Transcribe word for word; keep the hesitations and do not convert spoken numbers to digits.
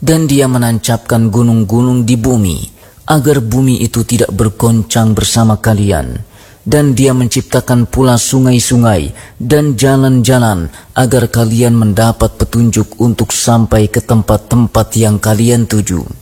Dan Dia menancapkan gunung-gunung di bumi, agar bumi itu tidak bergoncang bersama kalian. Dan Dia menciptakan pula sungai-sungai dan jalan-jalan, agar kalian mendapat petunjuk untuk sampai ke tempat-tempat yang kalian tuju.